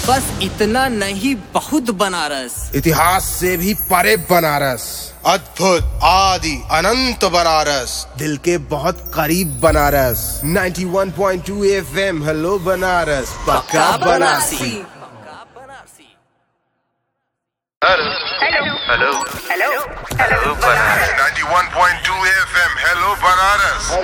बस इतना नहीं, बहुत बनारस। इतिहास से भी परे बनारस, अद्भुत आदि अनंत बनारस, दिल के बहुत करीब बनारस। 91.2 FM, हेलो बनारस, पक्का Banarasi. Hello hello hello hello 91.2 FM, hello Banaras.